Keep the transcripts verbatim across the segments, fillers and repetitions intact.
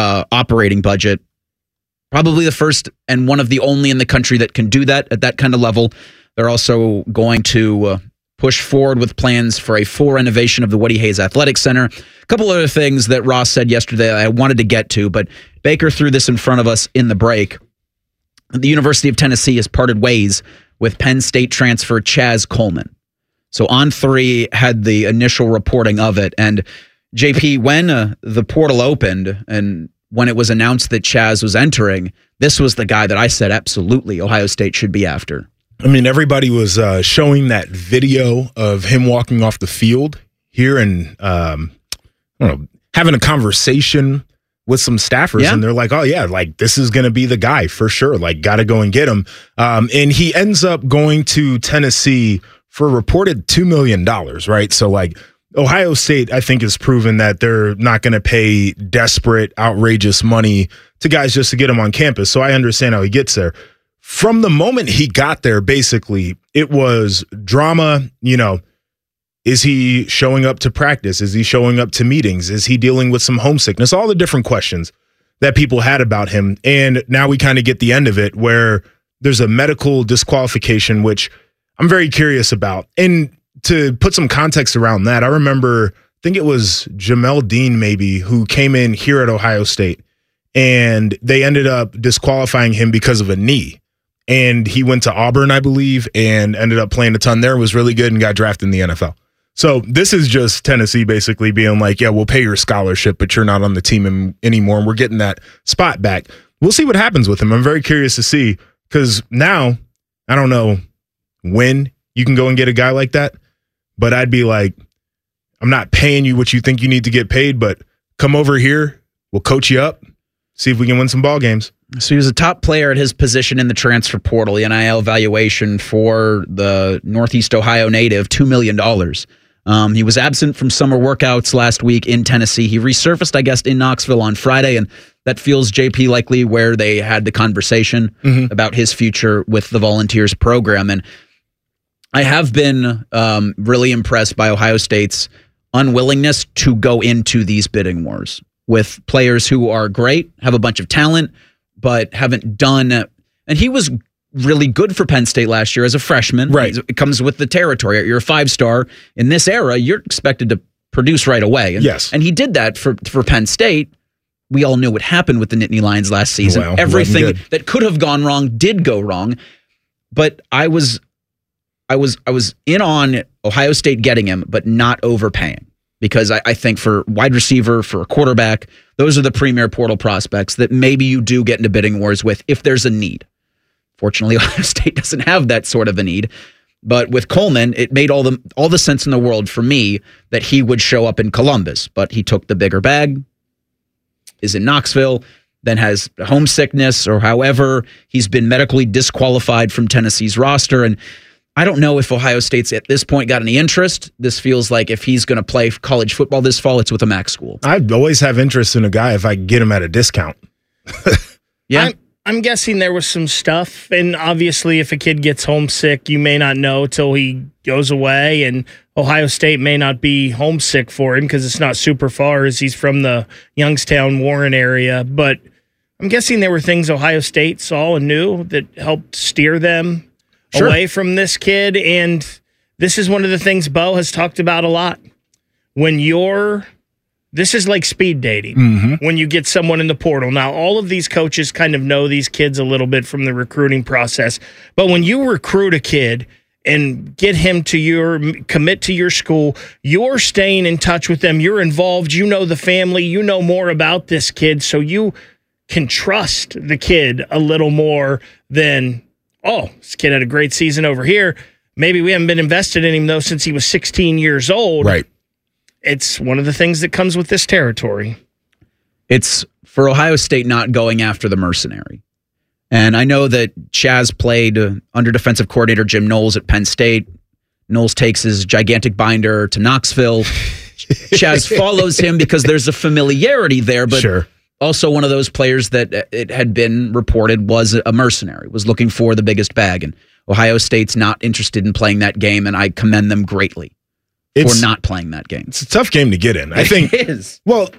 uh, operating budget. Probably the first and one of the only in the country that can do that at that kind of level. They're also going to uh, push forward with plans for a full renovation of the Woody Hayes Athletic Center. A couple other things that Ross said yesterday I wanted to get to, but Baker threw this in front of us in the break. The University of Tennessee has parted ways with Penn State transfer Chaz Coleman. So On three had the initial reporting of it. And J P, when uh, the portal opened and when it was announced that Chaz was entering, this was the guy that I said absolutely Ohio State should be after. I mean, everybody was uh, showing that video of him walking off the field here and um, I don't know, having a conversation with some staffers, yeah. and they're like, oh, yeah, like this is going to be the guy for sure. Like, got to go and get him. Um, and he ends up going to Tennessee for a reported two million dollars, right? So, like, Ohio State, I think, has proven that they're not going to pay desperate, outrageous money to guys just to get him on campus. So I understand how he gets there. From the moment he got there, basically, it was drama. You know, is he showing up to practice? Is he showing up to meetings? Is he dealing with some homesickness? All the different questions that people had about him. And now we kind of get the end of it where there's a medical disqualification, which I'm very curious about. And to put some context around that, I remember, I think it was Jamel Dean maybe, who came in here at Ohio State, and they ended up disqualifying him because of a knee. And he went to Auburn, I believe, and ended up playing a ton there, was really good, and got drafted in the N F L. So this is just Tennessee basically being like, yeah, we'll pay your scholarship, but you're not on the team im- anymore, and we're getting that spot back. We'll see what happens with him. I'm very curious to see, because now, I don't know when you can go and get a guy like that, but I'd be like, I'm not paying you what you think you need to get paid, but come over here, we'll coach you up, see if we can win some ball games. So he was a top player at his position in the transfer portal. The N I L evaluation for the Northeast Ohio native, two million dollars. Um, he was absent from summer workouts last week in Tennessee. He resurfaced, I guess, in Knoxville on Friday, and that feels, J P, likely where they had the conversation mm-hmm. about his future with the Volunteers program. And I have been um, really impressed by Ohio State's unwillingness to go into these bidding wars with players who are great, have a bunch of talent, but haven't done. And he was really good for Penn State last year as a freshman. Right. It comes with the territory. You're a five-star. In this era, you're expected to produce right away. And, yes. And he did that for, for Penn State. We all knew what happened with the Nittany Lions last season. Well, Everything that could have gone wrong did go wrong. But I was... I was I was in on Ohio State getting him, but not overpaying, because I, I think for wide receiver, for a quarterback, those are the premier portal prospects that maybe you do get into bidding wars with if there's a need. Fortunately, Ohio State doesn't have that sort of a need. But with Coleman, it made all the all the sense in the world for me that he would show up in Columbus. But he took the bigger bag, is in Knoxville, then has homesickness, or however he's been medically disqualified from Tennessee's roster. And I don't know if Ohio State's at this point got any interest. This feels like if he's going to play college football this fall, it's with a MAC school. I'd always have interest in a guy if I can get him at a discount. yeah. I'm, I'm guessing there was some stuff. And obviously, if a kid gets homesick, you may not know till he goes away. And Ohio State may not be homesick for him because it's not super far, as he's from the Youngstown, Warren area. But I'm guessing there were things Ohio State saw and knew that helped steer them Sure. away from this kid. And this is one of the things Bo has talked about a lot. When you're, this is like speed dating, mm-hmm. when you get someone in the portal. Now, all of these coaches kind of know these kids a little bit from the recruiting process. But when you recruit a kid and get him to your, commit to your school, you're staying in touch with them. You're involved. You know the family. You know more about this kid. So you can trust the kid a little more than, oh, this kid had a great season over here. Maybe we haven't been invested in him, though, since he was sixteen years old. Right. It's one of the things that comes with this territory. It's for Ohio State not going after the mercenary. And I know that Chaz played under defensive coordinator Jim Knowles at Penn State. Knowles takes his gigantic binder to Knoxville. Chaz follows him because there's a familiarity there, but sure. Also one of those players that it had been reported was a mercenary, was looking for the biggest bag. And Ohio State's not interested in playing that game, and I commend them greatly it's, for not playing that game. It's a tough game to get in. I think it is. Well,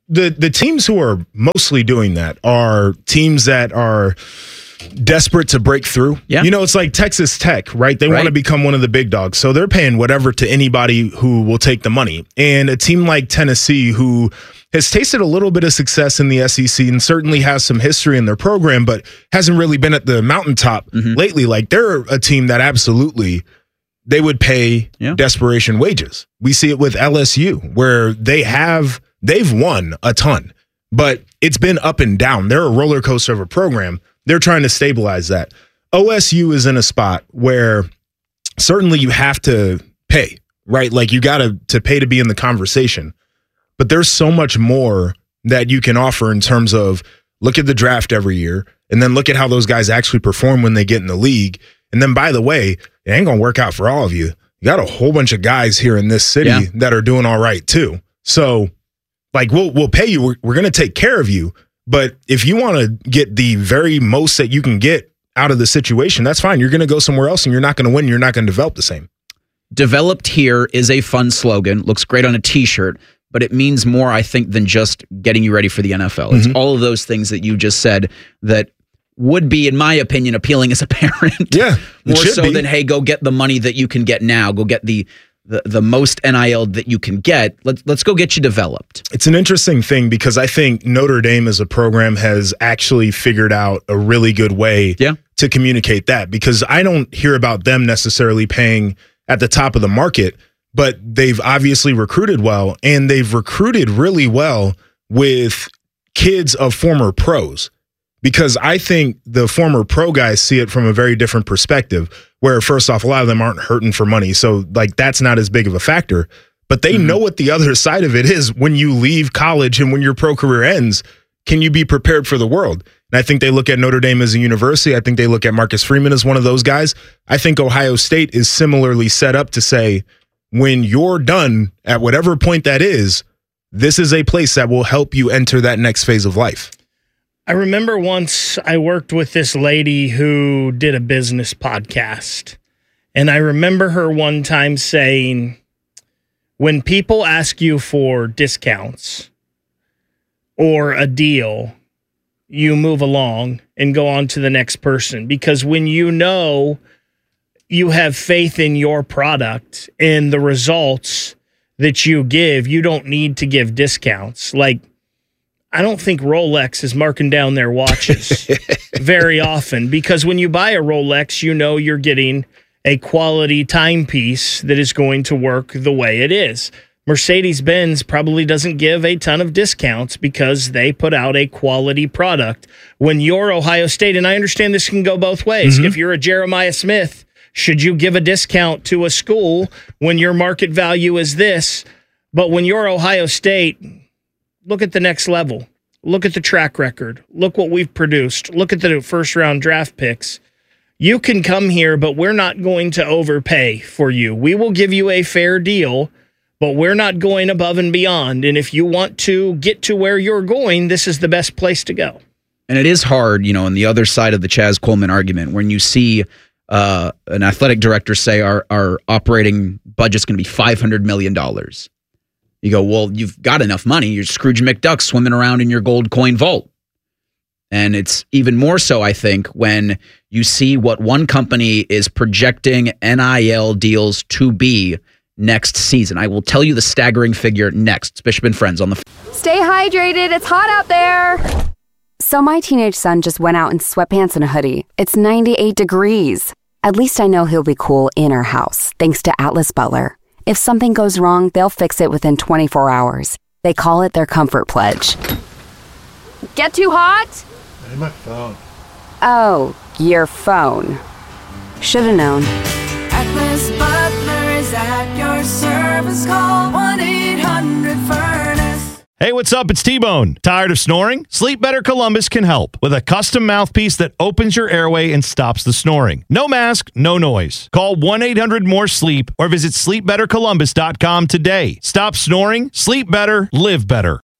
the the teams who are mostly doing that are teams that are desperate to break through. Yeah. You know, it's like Texas Tech, right? They Right. want to become one of the big dogs. So they're paying whatever to anybody who will take the money. And a team like Tennessee, who has tasted a little bit of success in the S E C and certainly has some history in their program, but hasn't really been at the mountaintop Mm-hmm. lately. Like, they're a team that absolutely they would pay Yeah. desperation wages. We see it with L S U, where they have they've won a ton, but it's been up and down. They're a roller coaster of a program. They're trying to stabilize that. O S U is in a spot where certainly you have to pay, right? Like, you got to to pay to be in the conversation. But there's so much more that you can offer in terms of look at the draft every year and then look at how those guys actually perform when they get in the league. And then, by the way, it ain't going to work out for all of you. You got a whole bunch of guys here in this city Yeah. that are doing all right too. So, like, we'll we'll pay you. We're, we're going to take care of you. But if you want to get the very most that you can get out of the situation, that's fine. You're going to go somewhere else and you're not going to win. You're not going to develop the same. Developed here is a fun slogan. Looks great on a t-shirt, but it means more, I think, than just getting you ready for the N F L. It's Mhm. all of those things that you just said that would be, in my opinion, appealing as a parent. Yeah, it More should so be. than, hey, go get the money that you can get now. Go get the the, the most N I L that you can get. Let's let's go get you developed. It's an interesting thing because I think Notre Dame as a program has actually figured out a really good way Yeah. to communicate that, because I don't hear about them necessarily paying at the top of the market, but they've obviously recruited well, and they've recruited really well with kids of former pros. Because I think the former pro guys see it from a very different perspective, where first off, a lot of them aren't hurting for money. So, like, that's not as big of a factor. But they Mm-hmm. know what the other side of it is when you leave college and when your pro career ends. Can you be prepared for the world? And I think they look at Notre Dame as a university. I think they look at Marcus Freeman as one of those guys. I think Ohio State is similarly set up to say, when you're done at whatever point that is, this is a place that will help you enter that next phase of life. I remember once I worked with this lady who did a business podcast. And I remember her one time saying, when people ask you for discounts or a deal, you move along and go on to the next person. Because when you know you have faith in your product and the results that you give, you don't need to give discounts. Like, I don't think Rolex is marking down their watches very often, because when you buy a Rolex, you know you're getting a quality timepiece that is going to work the way it is. Mercedes-Benz probably doesn't give a ton of discounts because they put out a quality product. When you're Ohio State, and I understand this can go both ways. Mm-hmm. If you're a Jeremiah Smith, should you give a discount to a school when your market value is this? But when you're Ohio State, look at the next level. Look at the track record. Look what we've produced. Look at the first round draft picks. You can come here, but we're not going to overpay for you. We will give you a fair deal, but we're not going above and beyond. And if you want to get to where you're going, this is the best place to go. And it is hard, you know, on the other side of the Chaz Coleman argument, when you see uh, an athletic director say our, our operating budget's going to be five hundred million dollars. You go, well, you've got enough money. You're Scrooge McDuck swimming around in your gold coin vault. And it's even more so, I think, when you see what one company is projecting N I L deals to be next season. I will tell you the staggering figure next. It's Bishop and Friends on the... Stay hydrated. It's hot out there. So my teenage son just went out in sweatpants and a hoodie. It's ninety-eight degrees. At least I know he'll be cool in our house, thanks to Atlas Butler. If something goes wrong, they'll fix it within twenty-four hours. They call it their comfort pledge. Get too hot? Hey, my phone. Oh, your phone. Should've known. Atlas Butler is at your service. Call one eight hundred furnace. Hey, what's up? It's T-Bone. Tired of snoring? Sleep Better Columbus can help with a custom mouthpiece that opens your airway and stops the snoring. No mask, no noise. Call one eight hundred more sleep or visit sleep better columbus dot com today. Stop snoring, sleep better, live better.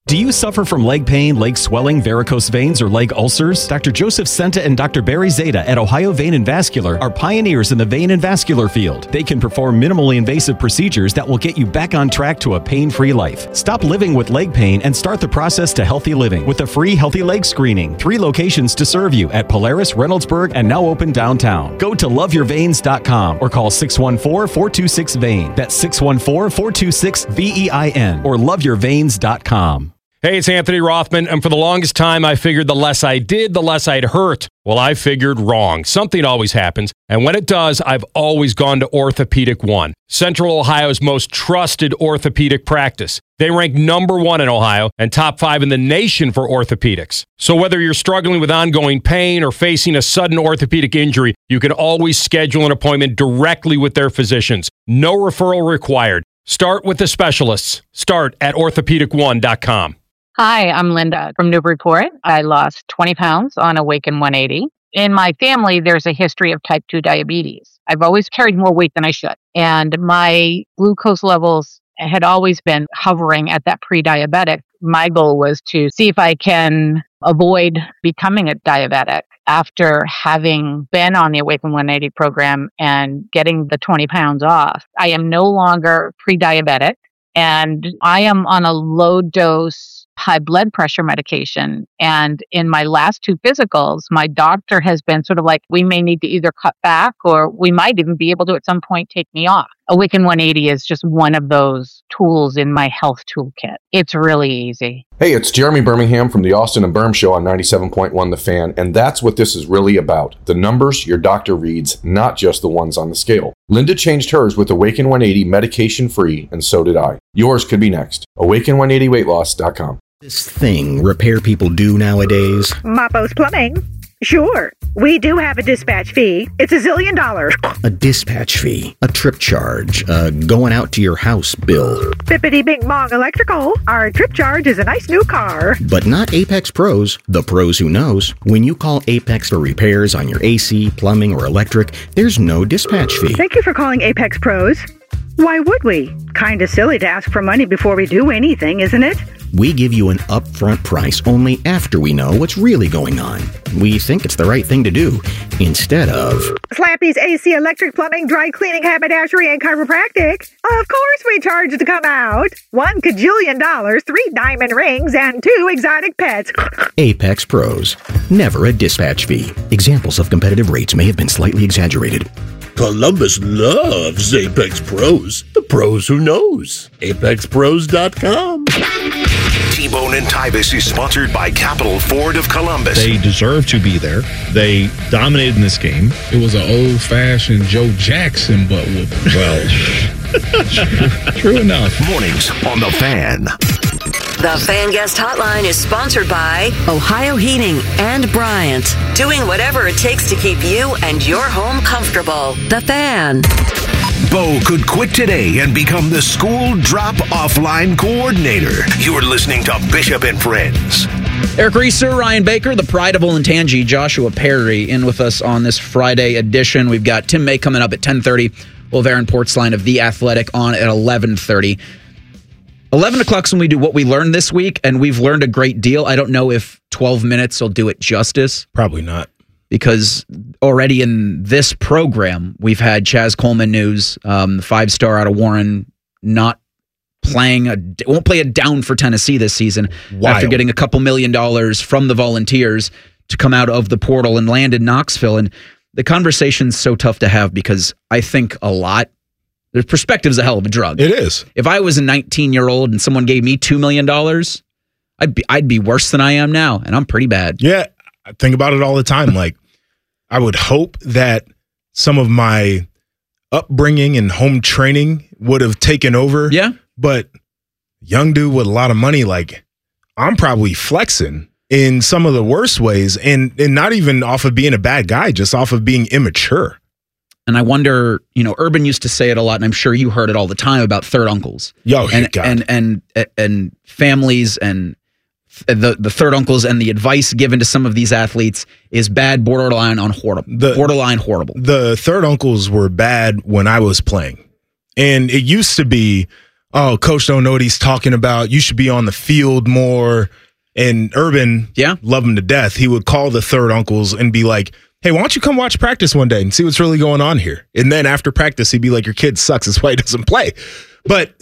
Do you suffer from leg pain, leg swelling, varicose veins, or leg ulcers? Doctor Joseph Senta and Doctor Barry Zeta at Ohio Vein and Vascular are pioneers in the vein and vascular field. They can perform minimally invasive procedures that will get you back on track to a pain-free life. Stop living with leg pain and start the process to healthy living with a free healthy leg screening. Three locations to serve you at Polaris, Reynoldsburg, and now open downtown. Go to love your veins dot com or call six one four, four two six, V E I N. That's six one four, four two six, V E I N or love your veins dot com. Hey, it's Anthony Rothman, and for the longest time, I figured the less I did, the less I'd hurt. Well, I figured wrong. Something always happens, and when it does, I've always gone to Orthopedic One, Central Ohio's most trusted orthopedic practice. They rank number one in Ohio and top five in the nation for orthopedics. So whether you're struggling with ongoing pain or facing a sudden orthopedic injury, you can always schedule an appointment directly with their physicians. No referral required. Start with the specialists. Start at orthopedic one dot com. Hi, I'm Linda from Newburyport. I lost twenty pounds on Awaken one eighty. In my family, there's a history of type two diabetes. I've always carried more weight than I should. And my glucose levels had always been hovering at that pre-diabetic. My goal was to see if I can avoid becoming a diabetic after having been on the Awaken one eighty program and getting the twenty pounds off. I am no longer pre-diabetic, and I am on a low dose high blood pressure medication. And in my last two physicals, my doctor has been sort of like, we may need to either cut back or we might even be able to at some point take me off. Awaken one eighty is just one of those tools in my health toolkit. It's really easy. Hey, it's Jeremy Birmingham from the Austin and Berm Show on ninety-seven point one The Fan, and that's what this is really about. The numbers your doctor reads, not just the ones on the scale. Linda changed hers with Awaken one eighty medication-free, and so did I. Yours could be next. Awaken one eighty weight loss dot com. This thing repair people do nowadays? Mappos Plumbing. Sure, we do have a dispatch fee. It's a zillion dollars. A dispatch fee, a trip charge, a going out to your house bill. Bippity Bing Bong Electrical. Our trip charge is a nice new car. But not Apex Pros, the pros who knows. When you call Apex for repairs on your A C, plumbing, or electric, there's no dispatch fee. Thank you for calling Apex Pros. Why would we? Kinda silly to ask for money before we do anything, isn't it? We give you an upfront price only after we know what's really going on. We think it's the right thing to do, instead of Slappy's A C, electric, plumbing, dry cleaning, haberdashery, and chiropractic. Of course we charge to come out. One cajillion dollars, three diamond rings, and two exotic pets. Apex Pros. Never a dispatch fee. Examples of competitive rates may have been slightly exaggerated. Columbus loves Apex Pros. The pros who knows. Apex Pros dot com. T-Bone and Tybus is sponsored by Capital Ford of Columbus. They deserve to be there. They dominated in this game. It was an old-fashioned Joe Jackson butt whooping. Well, true, true enough. Mornings on The Fan. The Fan Guest Hotline is sponsored by Ohio Heating and Bryant. Doing whatever it takes to keep you and your home comfortable. The Fan. Bo could quit today and become the school drop-off line coordinator. You're listening to Bishop and Friends. Eric Reeser, Ryan Baker, the pride of Olentangy, Joshua Perry, in with us on this Friday edition. We've got Tim May coming up at ten thirty. We'll have Aaron Portzline of The Athletic on at eleven thirty. eleven o'clock is when we do what we learned this week, and we've learned a great deal. I don't know if twelve minutes will do it justice. Probably not. Because already in this program, we've had Chaz Coleman news, um, five-star out of Warren, not playing, a, won't play it down for Tennessee this season. Wild. After getting a couple million dollars from the Volunteers to come out of the portal and land in Knoxville. And the conversation's so tough to have because I think a lot. The perspective's a hell of a drug. It is. If I was a nineteen-year-old and someone gave me two million dollars, I'd be, I'd be worse than I am now, and I'm pretty bad. Yeah, I think about it all the time. Like, I would hope that some of my upbringing and home training would have taken over. Yeah. But young dude with a lot of money, like, I'm probably flexing in some of the worst ways, and, and not even off of being a bad guy, just off of being immature. And I wonder, you know, Urban used to say it a lot, and I'm sure you heard it all the time about third uncles. Yo, and, God. and and and families and the the third uncles and the advice given to some of these athletes is bad, borderline on horrible. The, borderline horrible. The third uncles were bad when I was playing, and it used to be, oh, coach don't know what he's talking about. You should be on the field more. And Urban, yeah, love him to death. He would call the third uncles and be like, hey, why don't you come watch practice one day and see what's really going on here? And then after practice, he'd be like, your kid sucks. That's why he doesn't play. But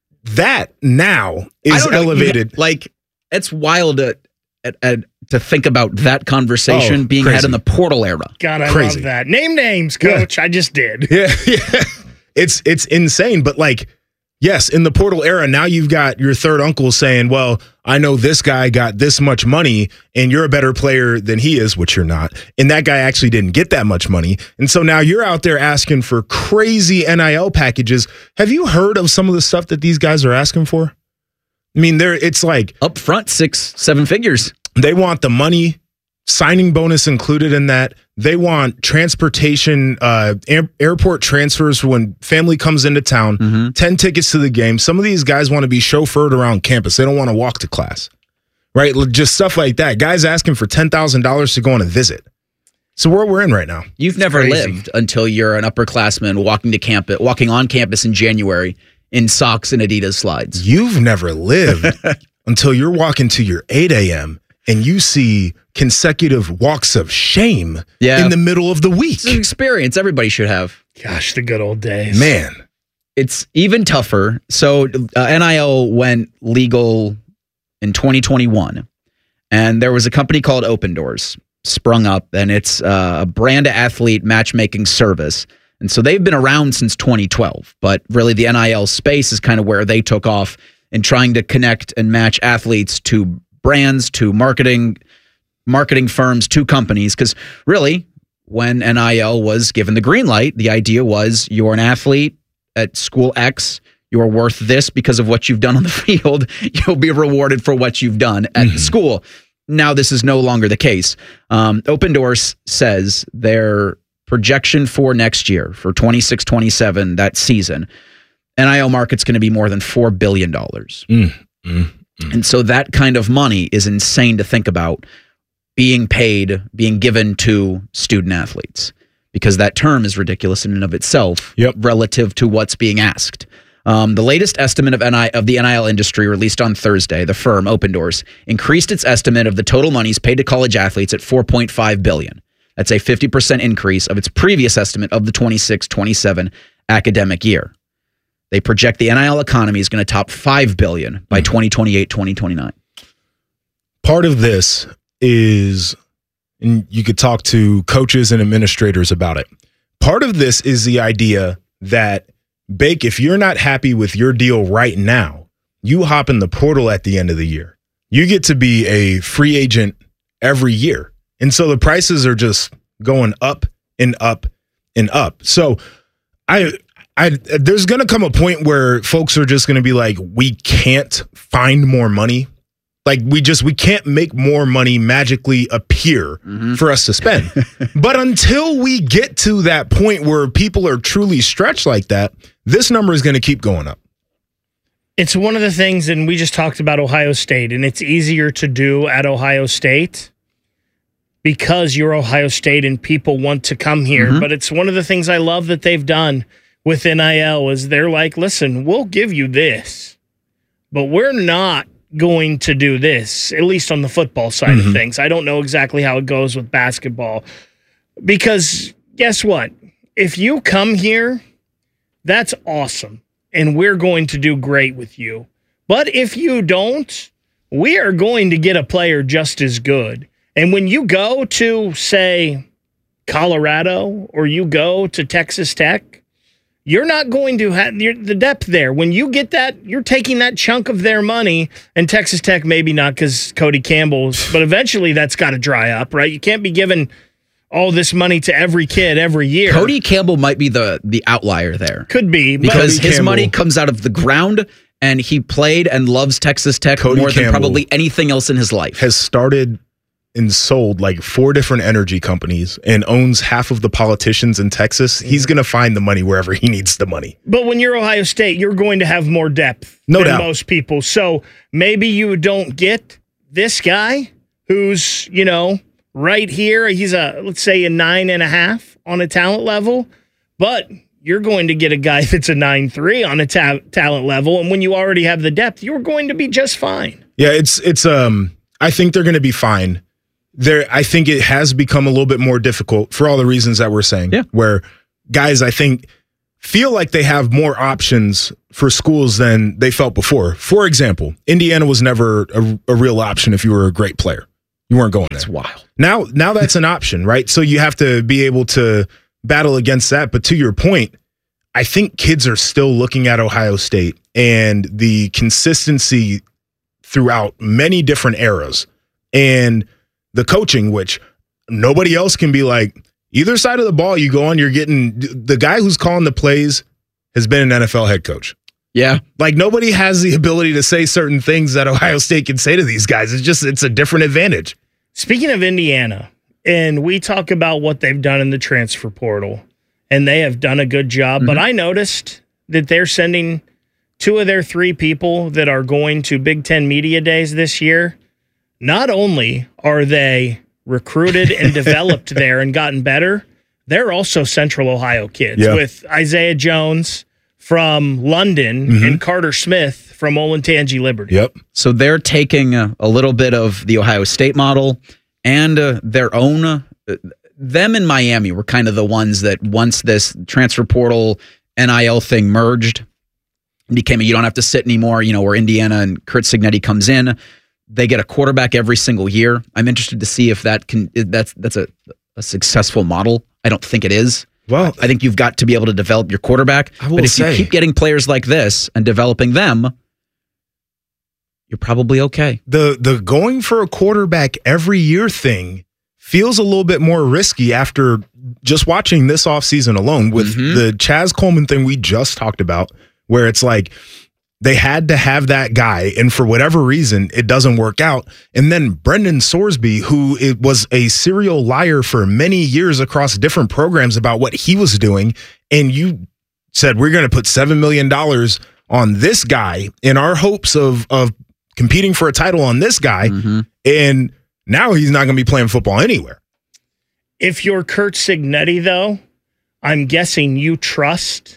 that now is elevated. Know, like, it's wild to, at, at, to think about that conversation oh, being crazy. had in the portal era. God, I Crazy. love that. Name names, coach. Yeah. I just did. Yeah, yeah. It's, it's insane. But like, yes, in the portal era, now you've got your third uncle saying, well, I know this guy got this much money and you're a better player than he is, which you're not. And that guy actually didn't get that much money. And so now you're out there asking for crazy N I L packages. Have you heard of some of the stuff that these guys are asking for? I mean, they're it's like up front, six, seven figures. They want the money, signing bonus included in that. They want transportation, uh, air, airport transfers for when family comes into town, mm-hmm. ten tickets to the game. Some of these guys want to be chauffeured around campus. They don't want to walk to class, right? Just stuff like that. Guys asking for ten thousand dollars to go on a visit. So where we're in right now. You've never Crazy. lived until you're an upperclassman walking to campus, walking on campus in January in socks and Adidas slides. You've never lived until you're walking to your eight a.m. and you see consecutive walks of shame yeah. in the middle of the week. It's an experience everybody should have. Gosh, the good old days. Man. It's even tougher. So uh, N I L went legal in twenty twenty-one, and there was a company called Open Doors sprung up, and it's uh, a brand athlete matchmaking service. And so they've been around since twenty twelve, but really the N I L space is kind of where they took off in trying to connect and match athletes to brands, to marketing marketing firms, to companies. Because really, when N I L was given the green light, the idea was you're an athlete at school X, you're worth this because of what you've done on the field. You'll be rewarded for what you've done at mm-hmm. the school. Now, this is no longer the case. Um, Open Doors says their projection for next year, for twenty-six twenty-seven, that season, N I L market's going to be more than four billion dollars. Mm, mm, mm. And so that kind of money is insane to think about being paid, being given to student athletes, because that term is ridiculous in and of itself yep. relative to what's being asked. Um, the latest estimate of N I of the N I L industry released on Thursday, the firm Open Doors increased its estimate of the total monies paid to college athletes at four point five billion dollars. That's a fifty percent increase of its previous estimate of the twenty-six twenty-seven academic year. They project the N I L economy is going to top five billion dollars by mm-hmm. twenty twenty-eight twenty twenty-nine. Part of this is, and you could talk to coaches and administrators about it. Part of this is the idea that, Bake, if you're not happy with your deal right now, you hop in the portal at the end of the year. You get to be a free agent every year. And so the prices are just going up and up and up. So I, I there's going to come a point where folks are just going to be like, we can't find more money. Like we just, we can't make more money magically appear mm-hmm. for us to spend. But until we get to that point where people are truly stretched like that, this number is going to keep going up. It's one of the things, and we just talked about Ohio State, and it's easier to do at Ohio State because you're Ohio State and people want to come here. Mm-hmm. But it's one of the things I love that they've done with N I L is they're like, listen, we'll give you this, but we're not going to do this, at least on the football side mm-hmm. of things. I don't know exactly how it goes with basketball because guess what? If you come here, that's awesome, and we're going to do great with you. But if you don't, we are going to get a player just as good. And when you go to, say, Colorado or you go to Texas Tech, you're not going to have the depth there. When you get that, you're taking that chunk of their money, and Texas Tech maybe not because Cody Campbell's, but eventually that's got to dry up, right? You can't be giving all this money to every kid every year. Cody Campbell might be the the outlier there. Could be. Because Cody his Campbell. money comes out of the ground, and he played and loves Texas Tech Cody more Campbell than probably anything else in his life. Has started and sold like four different energy companies and owns half of the politicians in Texas. Mm-hmm. He's going to find the money wherever he needs the money. But when you're Ohio State, you're going to have more depth no than doubt. most people. So maybe you don't get this guy who's, you know, right here. He's a, let's say, a nine and a half on a talent level, but you're going to get a guy that's a nine three on a ta- talent level. And when you already have the depth, you're going to be just fine. Yeah, it's, it's, um, I think they're going to be fine. There, I think it has become a little bit more difficult for all the reasons that we're saying, yeah. where guys, I think, feel like they have more options for schools than they felt before. For example, Indiana was never a, a real option if you were a great player. You weren't going there. That's wild. Now, now that's an option, right? So you have to be able to battle against that. But to your point, I think kids are still looking at Ohio State and the consistency throughout many different eras and the coaching, which nobody else can be like, either side of the ball you go on, you're getting the guy who's calling the plays has been an N F L head coach. Yeah. Like nobody has the ability to say certain things that Ohio State can say to these guys. It's just, it's a different advantage. Speaking of Indiana, and we talk about what they've done in the transfer portal, and they have done a good job, mm-hmm. but I noticed that they're sending two of their three people that are going to Big Ten Media Days this year. Not only are they recruited and developed there and gotten better, they're also Central Ohio kids yeah. with Isaiah Jones from London mm-hmm. and Carter Smith from Olentangy Liberty. Yep. So they're taking a, a little bit of the Ohio State model and uh, their own. Uh, them and Miami were kind of the ones that once this transfer portal N I L thing merged, became a, you don't have to sit anymore, you know, where Indiana and Curt Cignetti comes in. They get a quarterback every single year. I'm interested to see if that can that's that's a, a successful model. I don't think it is. Well, I think you've got to be able to develop your quarterback. I will but if say, you keep getting players like this and developing them, you're probably okay. The the going for a quarterback every year thing feels a little bit more risky after just watching this offseason alone with mm-hmm. the Chaz Coleman thing we just talked about, where it's like they had to have that guy, and for whatever reason, it doesn't work out. And then Brendan Sorsby, who it was a serial liar for many years across different programs about what he was doing, and you said, we're going to put seven million dollars on this guy in our hopes of of competing for a title on this guy, mm-hmm. and now he's not going to be playing football anywhere. If you're Curt Cignetti, though, I'm guessing you trust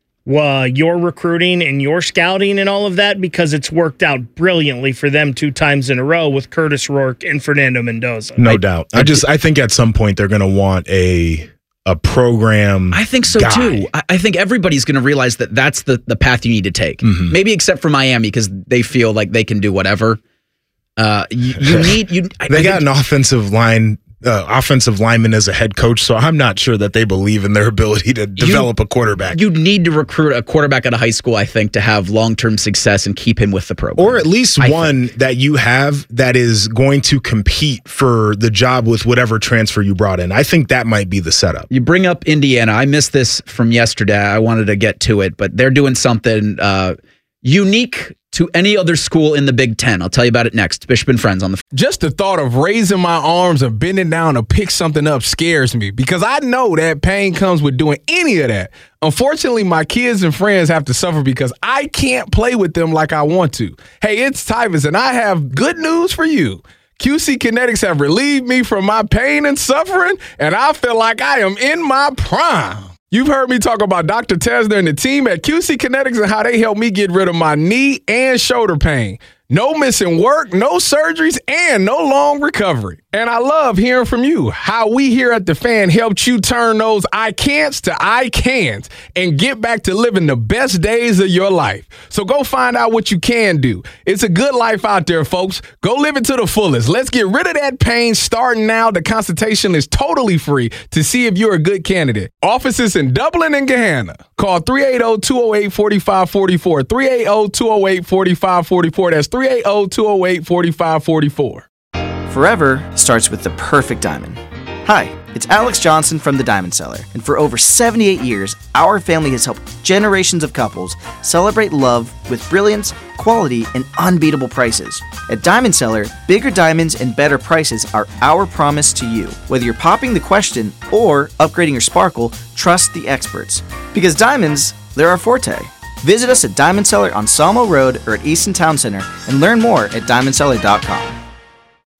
Uh, your recruiting and your scouting and all of that, because it's worked out brilliantly for them two times in a row with Curtis Rourke and Fernando Mendoza. No I, doubt. I just I think at some point they're going to want a a program. I think so guy. too. I, I think everybody's going to realize that that's the the path you need to take. Mm-hmm. Maybe except for Miami, because they feel like they can do whatever. Uh, you, you need you. They I got think, an offensive line. Uh, offensive lineman as a head coach, so I'm not sure that they believe in their ability to develop you, a quarterback. You need to recruit a quarterback out of high school, I think, to have long-term success and keep him with the program. Or at least I one think. that you have that is going to compete for the job with whatever transfer you brought in. I think that might be the setup. You bring up Indiana. I missed this from yesterday. I wanted to get to it, but they're doing something uh, unique to any other school in the Big Ten. I'll tell you about it next. Bishop and Friends on the. Just the thought of raising my arms and bending down to pick something up scares me, because I know that pain comes with doing any of that. Unfortunately, my kids and friends have to suffer because I can't play with them like I want to. Hey, it's Tyvus, and I have good news for you. Q C Kinetics have relieved me from my pain and suffering, and I feel like I am in my prime. You've heard me talk about Doctor Tesner and the team at Q C Kinetics and how they helped me get rid of my knee and shoulder pain. No missing work, no surgeries, and no long recovery. And I love hearing from you, how we here at The Fan helped you turn those I can'ts to I cans and get back to living the best days of your life. So go find out what you can do. It's a good life out there, folks. Go live it to the fullest. Let's get rid of that pain starting now. The consultation is totally free to see if you're a good candidate. Offices in Dublin and Gahanna. Call three eight zero, two zero eight, four five four four, three eight zero, two zero eight, four five four four. That's three eight zero, two zero eight, four five four four. Forever starts with the perfect diamond. Hi, it's Alex Johnson from The Diamond Seller, and for over seventy-eight years, our family has helped generations of couples celebrate love with brilliance, quality, and unbeatable prices. At Diamond Seller, bigger diamonds and better prices are our promise to you. Whether you're popping the question or upgrading your sparkle, trust the experts. Because diamonds, they're our forte. Visit us at Diamond Seller on Sawmill Road or at Easton Town Center and learn more at diamond seller dot com.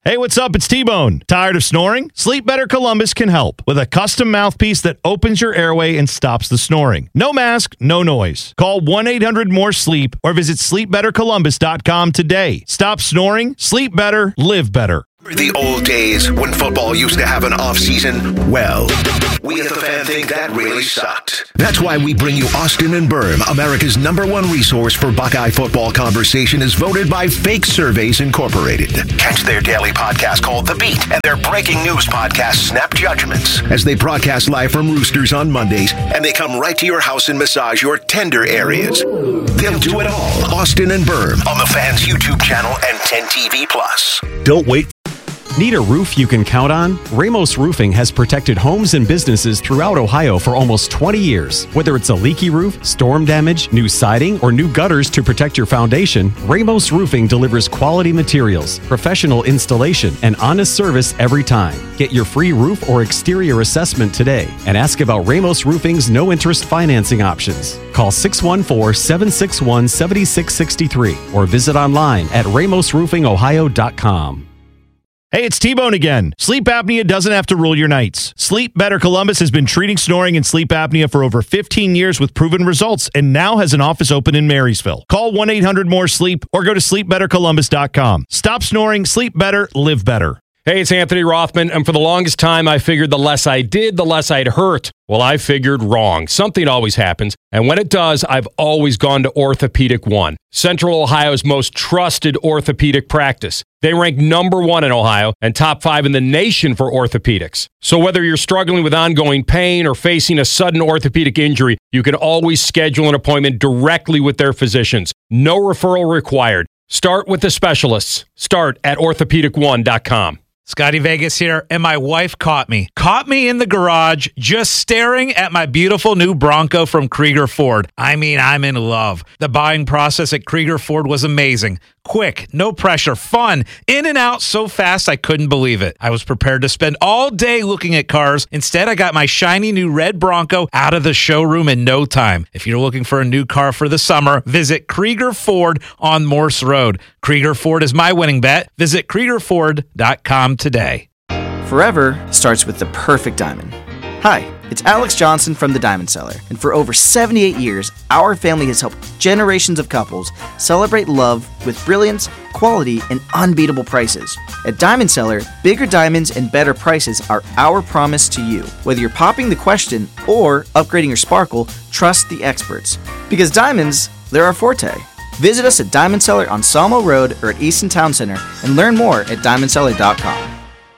Hey, what's up? It's T-Bone. Tired of snoring? Sleep Better Columbus can help with a custom mouthpiece that opens your airway and stops the snoring. No mask, no noise. Call one eight hundred more sleep or visit sleep better columbus dot com today. Stop snoring, sleep better, live better. The old days when football used to have an off-season? Well, we at The Fan think that really sucked. That's why we bring you Austin and Berm, America's number one resource for Buckeye football conversation, as voted by Fake Surveys Incorporated. Catch their daily podcast called The Beat and their breaking news podcast, Snap Judgments, as they broadcast live from Roosters on Mondays, and they come right to your house and massage your tender areas. They'll do it all. Austin and Berm on The Fan's YouTube channel and ten T V Plus. Don't wait. Need a roof you can count on? Ramos Roofing has protected homes and businesses throughout Ohio for almost twenty years. Whether it's a leaky roof, storm damage, new siding, or new gutters to protect your foundation, Ramos Roofing delivers quality materials, professional installation, and honest service every time. Get your free roof or exterior assessment today and ask about Ramos Roofing's no-interest financing options. Call six one four, seven six one, seven six six three or visit online at ramos roofing ohio dot com. Hey, it's T-Bone again. Sleep apnea doesn't have to rule your nights. Sleep Better Columbus has been treating snoring and sleep apnea for over fifteen years with proven results and now has an office open in Marysville. Call one eight hundred more sleep or go to sleep better columbus dot com. Stop snoring, sleep better, live better. Hey, it's Anthony Rothman, and for the longest time, I figured the less I did, the less I'd hurt. Well, I figured wrong. Something always happens, and when it does, I've always gone to Orthopedic One, Central Ohio's most trusted orthopedic practice. They rank number one in Ohio and top five in the nation for orthopedics. So whether you're struggling with ongoing pain or facing a sudden orthopedic injury, you can always schedule an appointment directly with their physicians. No referral required. Start with the specialists. Start at orthopedic one dot com. Scotty Vegas here, and my wife caught me. Caught me in the garage just staring at my beautiful new Bronco from Krieger Ford. I mean, I'm in love. The buying process at Krieger Ford was amazing. Quick, no pressure, fun, in and out so fast I couldn't believe it. I was prepared to spend all day looking at cars. Instead, I got my shiny new red Bronco out of the showroom in no time. If you're looking for a new car for the summer, visit Krieger Ford on Morse Road. Krieger Ford is my winning bet. Visit krieger ford dot com today. Forever starts with the perfect diamond. Hi, it's Alex Johnson from the Diamond Cellar, and for over seventy-eight years, our family has helped generations of couples celebrate love with brilliance, quality, and unbeatable prices. At Diamond Cellar, bigger diamonds and better prices are our promise to you. Whether you're popping the question or upgrading your sparkle, trust the experts. Because diamonds, they're our forte. Visit us at Diamond Cellar on Sawmill Road or at Easton Town Center and learn more at diamond cellar dot com.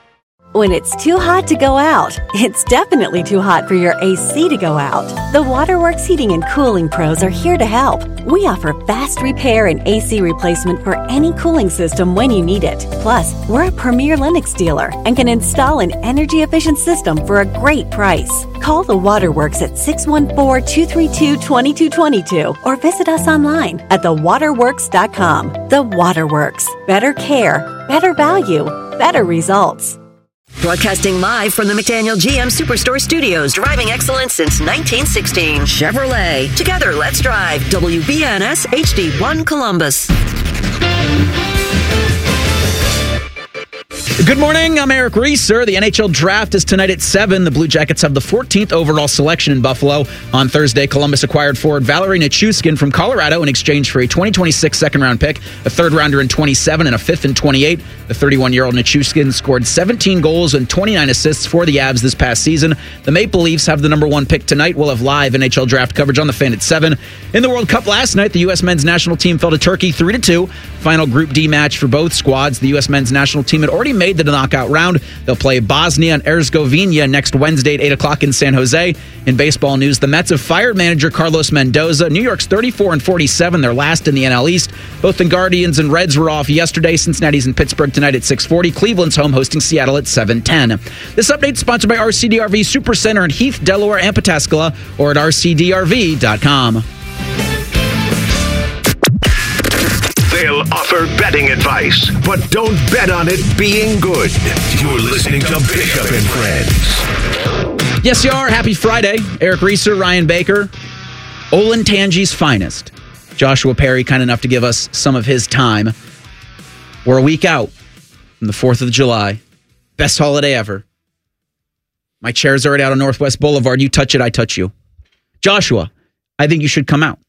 When it's too hot to go out, it's definitely too hot for your A C to go out. The Waterworks Heating and Cooling Pros are here to help. We offer fast repair and A C replacement for any cooling system when you need it. Plus, we're a premier Lennox dealer and can install an energy-efficient system for a great price. Call the Waterworks at six one four, two three two, two two two two or visit us online at the waterworks dot com. The Waterworks. Better care, better value, better results. Broadcasting live from the McDaniel G M Superstore Studios, driving excellence since nineteen sixteen. Chevrolet. Together, let's drive. W B N S H D one Columbus. Good morning, I'm Eric Reeser. The N H L Draft is tonight at seven. The Blue Jackets have the fourteenth overall selection in Buffalo. On Thursday, Columbus acquired forward Valerie Nichushkin from Colorado in exchange for a twenty twenty-six second-round pick, a third-rounder in twenty-seven, and a fifth in twenty-eight. The thirty-one-year-old Nichushkin scored seventeen goals and twenty-nine assists for the Avs this past season. The Maple Leafs have the number one pick tonight. We'll have live N H L Draft coverage on The Fan at seven. In the World Cup last night, the U S men's national team fell to Turkey three to two. Final Group D match for both squads. The U S men's national team had already made the knockout round. They'll play Bosnia and Herzegovina next Wednesday at eight o'clock in San Jose. In baseball news, the Mets have fired manager Carlos Mendoza. New York's thirty-four and forty-seven. They're last in the N L East. Both the Guardians and Reds were off yesterday. Cincinnati's in Pittsburgh tonight at six forty. Cleveland's home hosting Seattle at seven ten. This update is sponsored by R C D R V Supercenter in Heath, Delaware, and Pataskala, or at r c d r v dot com. They'll offer betting advice, but don't bet on it being good. You're listening to Bishop and Friends. Yes, you are. Happy Friday. Eric Reeser, Ryan Baker, Olentangy's finest. Joshua Perry, kind enough to give us some of his time. We're a week out on the fourth of July. Best holiday ever. My chair's already out on Northwest Boulevard. You touch it, I touch you. Joshua, I think you should come out.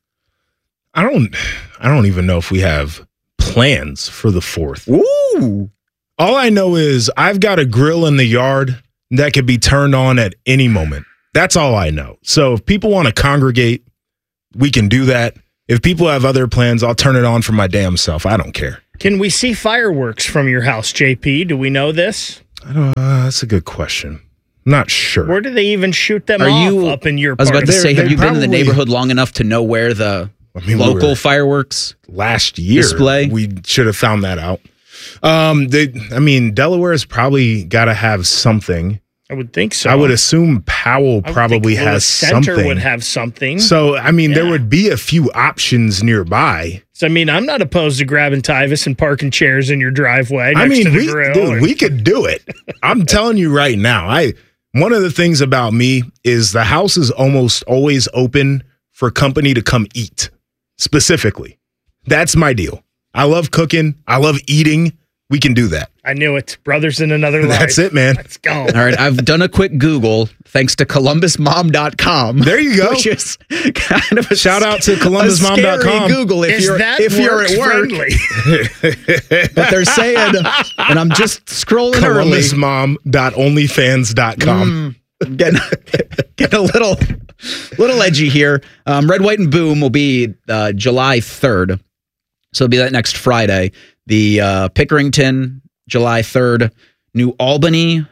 I don't I don't even know if we have plans for the fourth. Ooh. All I know is I've got a grill in the yard that could be turned on at any moment. That's all I know. So if people want to congregate, we can do that. If people have other plans, I'll turn it on for my damn self. I don't care. Can we see fireworks from your house, J P? Do we know this? I don't uh, that's a good question. I'm not sure. Where do they even shoot them Are off you, up in your I was about part to of- say, have you probably- been in the neighborhood long enough to know where the I mean, we local were- fireworks last year display? We should have found that out. Um, they, I mean, Delaware's probably got to have something. I would think so. I would assume Powell I would probably think has Lewis Center something. would have something. So, I mean, there Yeah. would be a few options nearby. So, I mean, I'm not opposed to grabbing Tyvis and parking chairs in your driveway next I mean, to the we, grill. dude, and- we could do it. I'm telling you right now. I one of the things about me is the house is almost always open for company to come eat. Specifically, that's my deal. I love cooking. I love eating. We can do that. I knew it. Brothers in another life. That's it, man. Let's go. All right, I've done a quick Google thanks to Columbus Mom dot com. There you go. Which is kind of a Shout out to Columbus Mom dot com. Google if Is you're that if you're works at work. friendly? But they're saying, and I'm just scrolling early. Columbus Mom dot only fans dot com. Mm, getting, getting a little little edgy here. Um, Red, White, and Boom will be uh, July third. So it'll be that next Friday. The uh, Pickerington, July third. New Albany,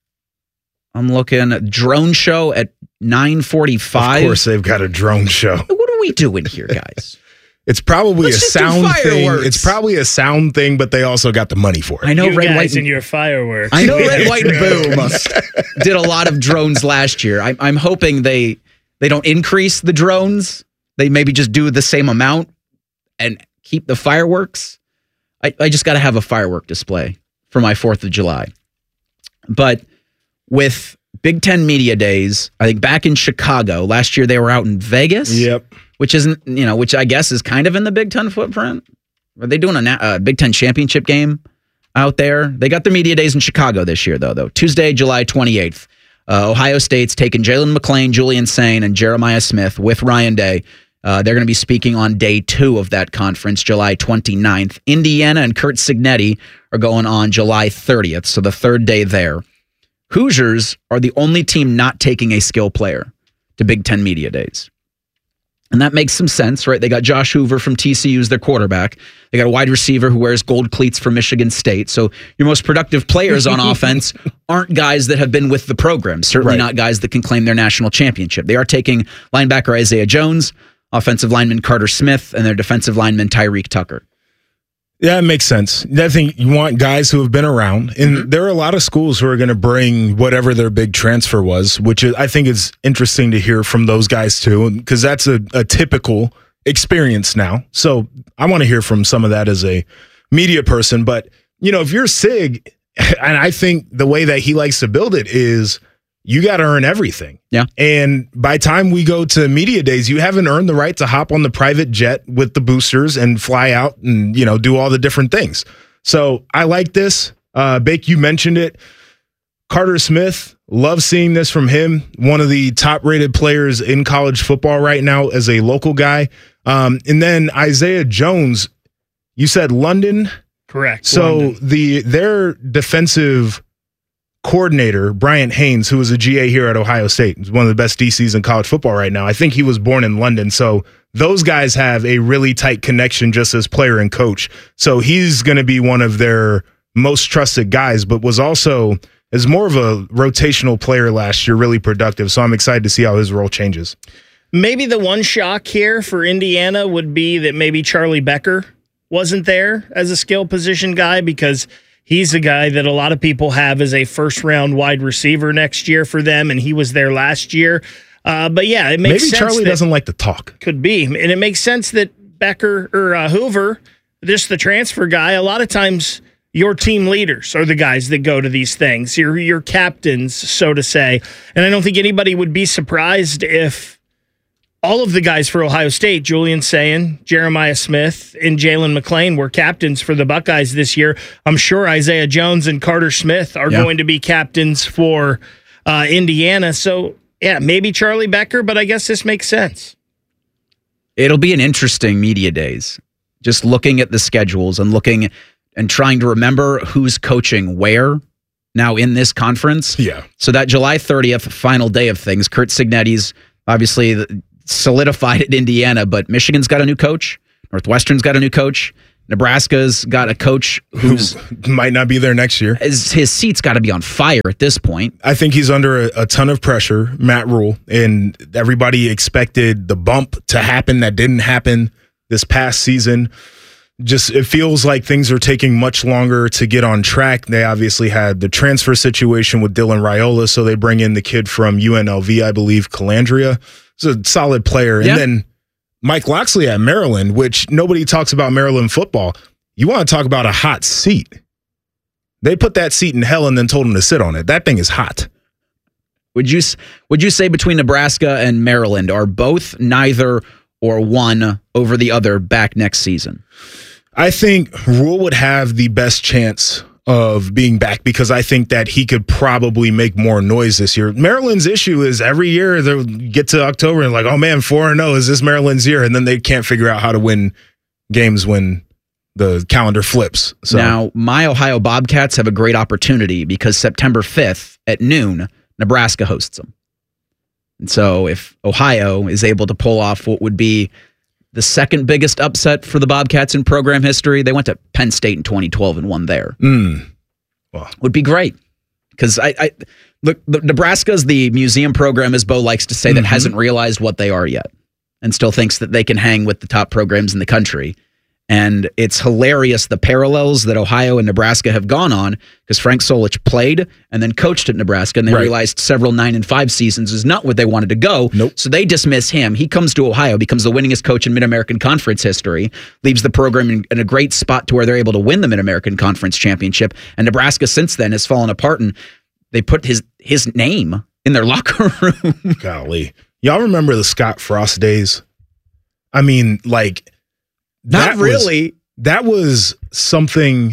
I'm looking at drone show at nine forty-five. Of course, they've got a drone show. What are we doing here, guys? It's probably Let's a just do sound thing. fireworks. It's probably a sound thing, but they also got the money for it. I know you Red, guys White, and and your fireworks. I know Red, White, and Boom did a lot of drones last year. I'm, I'm hoping they they don't increase the drones. They maybe just do the same amount and keep the fireworks. I, I just got to have a firework display for my fourth of July. But with Big Ten Media Days, I think back in Chicago, last year they were out in Vegas. Yep. Which isn't, you know, which I guess is kind of in the Big Ten footprint. Are they doing a na- uh, Big Ten championship game out there? They got their media days in Chicago this year, though. Though Tuesday, July twenty-eighth, uh, Ohio State's taking Jalen McClain, Julian Sain, and Jeremiah Smith with Ryan Day. Uh, they're going to be speaking on day two of that conference, July twenty-ninth. Indiana and Kurt Signetti are going on July thirtieth, so the third day there. Hoosiers are the only team not taking a skill player to Big Ten Media Days. And that makes some sense, right? They got Josh Hoover from T C U as their quarterback. They got a wide receiver who wears gold cleats for Michigan State. So your most productive players on offense aren't guys that have been with the program, certainly Right. not guys that can claim their national championship. They are taking linebacker Isaiah Jones, offensive lineman Carter Smith, and their defensive lineman Tyreek Tucker. Yeah, it makes sense. I think you want guys who have been around, and Mm-hmm. there are a lot of schools who are going to bring whatever their big transfer was, which is, I think is interesting to hear from those guys too, because that's a, a typical experience now. So I want to hear from some of that as a media person. But, you know, if you're Sig, and I think the way that he likes to build it is you got to earn everything. Yeah. And by time we go to media days, you haven't earned the right to hop on the private jet with the boosters and fly out and, you know, do all the different things. So I like this. Uh, Bake, you mentioned it. Carter Smith, love seeing this from him. One of the top rated players in college football right now as a local guy. Um, and then Isaiah Jones, you said London. Correct. So London. the their defensive coordinator, Bryant Haynes, who was a G A here at Ohio State, is one of the best D Cs in college football right now. I think he was born in London. So those guys have a really tight connection just as player and coach. So he's going to be one of their most trusted guys, but was also is more of a rotational player last year, really productive. So I'm excited to see how his role changes. Maybe the one shock here for Indiana would be that maybe Charlie Becker wasn't there as a skill position guy, because he's a guy that a lot of people have as a first-round wide receiver next year for them, and he was there last year. Uh, but, yeah, it makes Maybe sense. Charlie that doesn't like to talk. Could be. And it makes sense that Becker or uh, Hoover, just the transfer guy, a lot of times your team leaders are the guys that go to these things, your, your captains, so to say. And I don't think anybody would be surprised if all of the guys for Ohio State, Julian Sayin, Jeremiah Smith, and Jalen McLean were captains for the Buckeyes this year. I'm sure Isaiah Jones and Carter Smith are Yeah. going to be captains for uh, Indiana. So, yeah, maybe Charlie Becker, but I guess this makes sense. It'll be an interesting media days. Just looking at the schedules and looking and trying to remember who's coaching where now in this conference. Yeah. So that July thirtieth final day of things, Kurt Signetti's obviously solidified at Indiana, but Michigan's got a new coach. Northwestern's got a new coach. Nebraska's got a coach who's Who might not be there next year. his, his seat's got to be on fire at this point. I think he's under a, a ton of pressure, Matt Rule, and everybody expected the bump to happen that didn't happen this past season. Just it feels like things are taking much longer to get on track. They obviously had the transfer situation with Dylan Raiola, so they bring in the kid from U N L V, I believe, Calandria. He's a solid player. Yeah. And then Mike Loxley at Maryland, which nobody talks about Maryland football. You want to talk about a hot seat. They put that seat in hell and then told him to sit on it. That thing is hot. Would you would you say between Nebraska and Maryland are both neither or one over the other back next season? I think Rule would have the best chance of being back because I think that he could probably make more noise this year. Maryland's issue is every year they'll get to October and like, oh man, four and oh, is this Maryland's year? And then they can't figure out how to win games when the calendar flips. So Now, my Ohio Bobcats have a great opportunity because September fifth at noon, Nebraska hosts them. And so if Ohio is able to pull off what would be the second biggest upset for the Bobcats in program history, they went to Penn State in twenty twelve and won there. Mm. Well, would be great. Because I, I look, the, Nebraska's the museum program, as Bo likes to say, that Mhm. hasn't realized what they are yet and still thinks that they can hang with the top programs in the country. And it's hilarious the parallels that Ohio and Nebraska have gone on because Frank Solich played and then coached at Nebraska, and they Right. realized several nine and five seasons is not what they wanted to go. Nope. So they dismiss him. He comes to Ohio, becomes the winningest coach in Mid-American Conference history, leaves the program in, in a great spot to where they're able to win the Mid-American Conference championship. And Nebraska since then has fallen apart, and they put his his name in their locker room. Golly. Y'all remember the Scott Frost days? I mean, like, Not that was- really. that was something.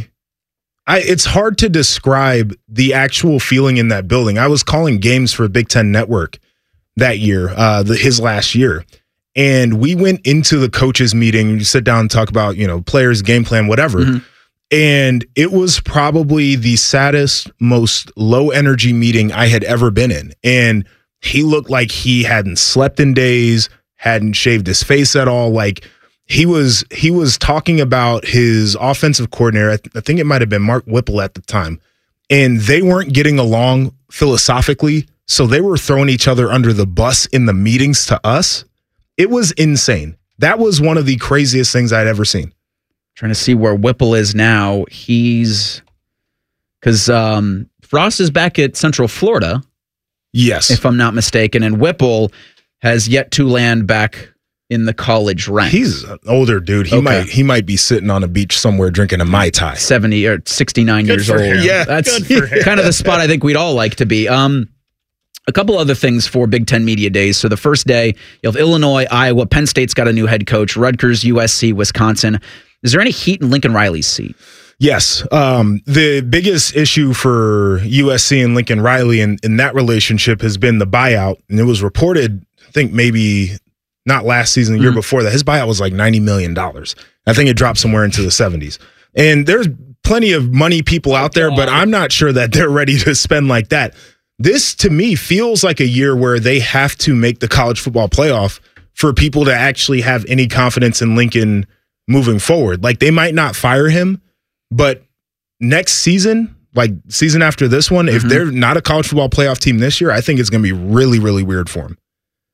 I, it's hard to describe the actual feeling in that building. I was calling games for Big Ten Network that year, uh, the, his last year. And we went into the coaches meeting, you sit down and talk about, you know, players, game plan, whatever. Mm-hmm. And it was probably the saddest, most low energy meeting I had ever been in. And he looked like he hadn't slept in days, hadn't shaved his face at all. Like he was, he was talking about his offensive coordinator. I, th- I think it might've been Mark Whipple at the time, and they weren't getting along philosophically. So they were throwing each other under the bus in the meetings to us. It was insane. That was one of the craziest things I'd ever seen. Trying to see where Whipple is now. He's because um, Frost is back at Central Florida. Yes. If I'm not mistaken. And Whipple has yet to land back in the college ranks. He's an older dude. He Okay. might he might be sitting on a beach somewhere drinking a Mai Tai. seventy or sixty-nine Good years for old. him. Yeah, That's good for him. kind of the spot I think we'd all like to be. Um, a couple other things for Big Ten Media Days. So the first day, you have Illinois, Iowa, Penn State's got a new head coach, Rutgers, U S C, Wisconsin. Is there any heat in Lincoln Riley's seat? Yes. Um, the biggest issue for U S C and Lincoln Riley in, in that relationship has been the buyout. And it was reported, I think maybe not last season, the year before that, his buyout was like ninety million dollars. I think it dropped somewhere into the seventies. And there's plenty of money people out there, but I'm not sure that they're ready to spend like that. This, to me, feels like a year where they have to make the college football playoff for people to actually have any confidence in Lincoln moving forward. Like, they might not fire him, but next season, like season after this one, if they're not a college football playoff team this year, I think it's going to be really, really weird for them.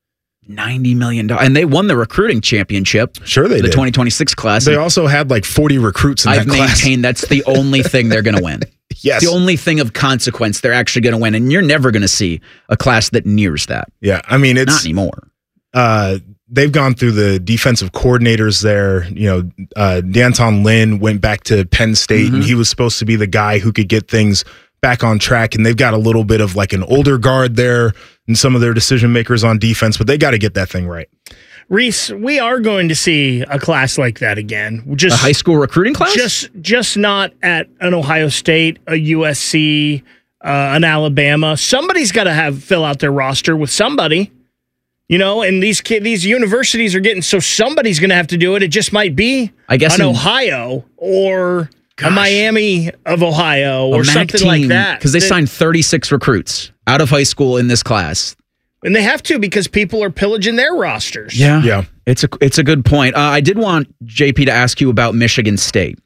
ninety million dollars. And they won the recruiting championship. Sure they the did. twenty twenty-six class. They also had like forty recruits in I've that class. maintained that's the only thing they're going to win. Yes. It's the only thing of consequence they're actually going to win. And you're never going to see a class that nears that. Yeah, I mean, it's not anymore. Uh, they've gone through the defensive coordinators there. You know, uh, D'Anton Lynn went back to Penn State, Mm-hmm. and he was supposed to be the guy who could get things back on track. And they've got a little bit of like an older guard there and some of their decision makers on defense, but they got to get that thing right. Reese, we are going to see a class like that again. Just a high school recruiting class? Just just not at an Ohio State, a U S C, uh, an Alabama. Somebody's got to have fill out their roster with somebody. You know, and these kid, these universities are getting, so somebody's going to have to do it. It just might be I guess an in, Ohio or gosh, a Miami of Ohio or something team, like that. Because they that, signed thirty-six recruits out of high school in this class. And they have to because people are pillaging their rosters. Yeah. Yeah. It's a, it's a good point. Uh, I did want J P to ask you about Michigan State.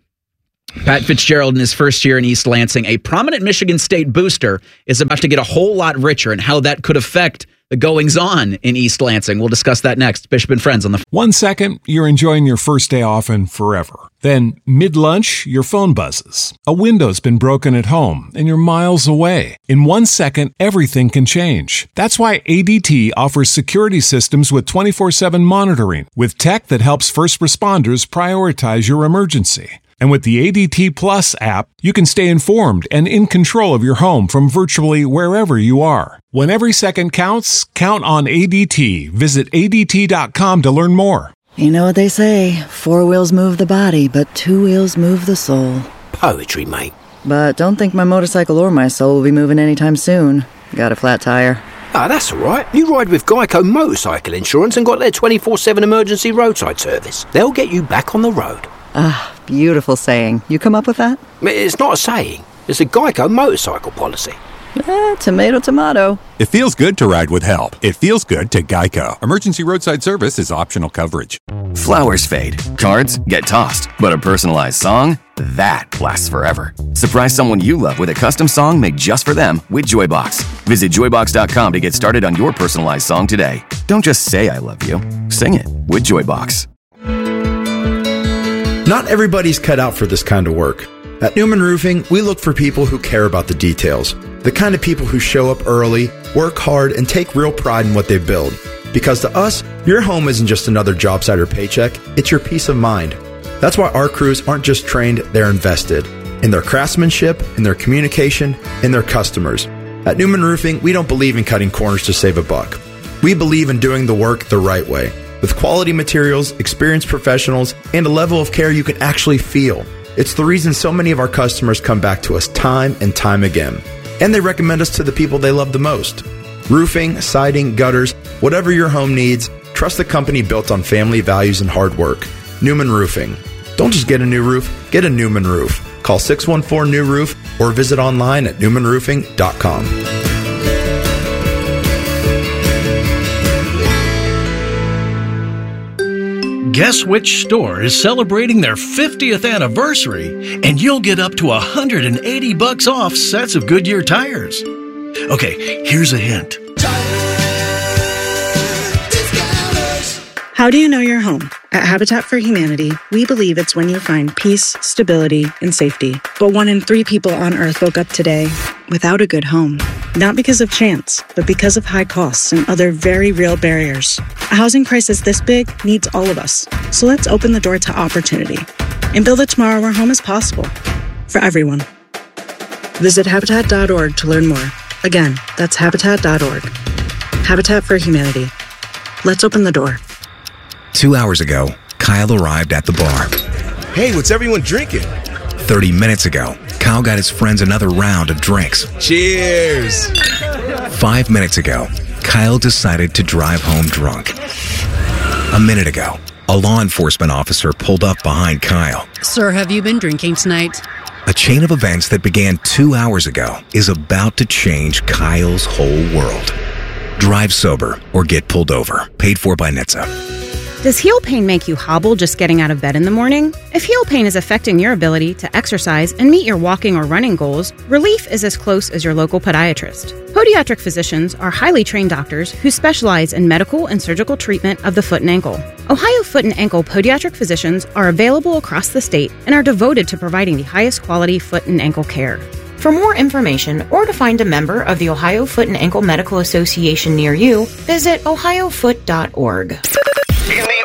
Pat Fitzgerald, in his first year in East Lansing, a prominent Michigan State booster, is about to get a whole lot richer, and how that could affect the goings-on in East Lansing. We'll discuss that next. Bishop and Friends on the... One second, you're enjoying your first day off and forever. Then, mid-lunch, your phone buzzes. A window's been broken at home, and you're miles away. In one second, everything can change. That's why A D T offers security systems with twenty-four seven monitoring, with tech that helps first responders prioritize your emergency. And with the A D T Plus app, you can stay informed and in control of your home from virtually wherever you are. When every second counts, count on A D T. Visit A D T dot com to learn more. You know what they say, four wheels move the body, but two wheels move the soul. Poetry, mate. But don't think my motorcycle or my soul will be moving anytime soon. Got a flat tire. Ah, oh, that's all right. You ride with Geico Motorcycle Insurance and got their twenty-four seven emergency roadside service. They'll get you back on the road. Ah, beautiful saying. You come up with that? It's not a saying. It's a Geico motorcycle policy. Eh, tomato, tomato. It feels good to ride with help. It feels good to Geico. Emergency roadside service is optional coverage. Flowers fade. Cards get tossed. But a personalized song? That lasts forever. Surprise someone you love with a custom song made just for them with Joybox. Visit joybox dot com to get started on your personalized song today. Don't just say I love you. Sing it with Joybox. Not everybody's cut out for this kind of work. At Newman Roofing, we look for people who care about the details. The kind of people who show up early, work hard, and take real pride in what they build. Because to us, your home isn't just another job site or paycheck, it's your peace of mind. That's why our crews aren't just trained, they're invested. In their craftsmanship, in their communication, in their customers. At Newman Roofing, we don't believe in cutting corners to save a buck. We believe in doing the work the right way. With quality materials, experienced professionals, and a level of care you can actually feel. It's the reason so many of our customers come back to us time and time again. And they recommend us to the people they love the most. Roofing, siding, gutters, whatever your home needs, trust the company built on family values and hard work. Newman Roofing. Don't just get a new roof, get a Newman roof. Call six one four, N E W Roof or visit online at newman roofing dot com. Guess which store is celebrating their fiftieth anniversary, and you'll get up to one hundred eighty bucks off sets of Goodyear tires. Okay, here's a hint. How do you know your home? At Habitat for Humanity, we believe it's when you find peace, stability, and safety. But one in three people on Earth woke up today without a good home. Not because of chance, but because of high costs and other very real barriers. A housing crisis this big needs all of us. So let's open the door to opportunity and build a tomorrow where home is possible for everyone. Visit Habitat dot org to learn more. Again, that's Habitat dot org. Habitat for Humanity. Let's open the door. Two hours ago, Kyle arrived at the bar. Hey, what's everyone drinking? thirty minutes ago, Kyle got his friends another round of drinks. Cheers! Five minutes ago, Kyle decided to drive home drunk. A minute ago, a law enforcement officer pulled up behind Kyle. Sir, have you been drinking tonight? A chain of events that began two hours ago is about to change Kyle's whole world. Drive sober or get pulled over. Paid for by N H T S A. Does heel pain make you hobble just getting out of bed in the morning? If heel pain is affecting your ability to exercise and meet your walking or running goals, relief is as close as your local podiatrist. Podiatric physicians are highly trained doctors who specialize in medical and surgical treatment of the foot and ankle. Ohio Foot and Ankle Podiatric physicians are available across the state and are devoted to providing the highest quality foot and ankle care. For more information or to find a member of the Ohio Foot and Ankle Medical Association near you, visit ohio foot dot org. In the old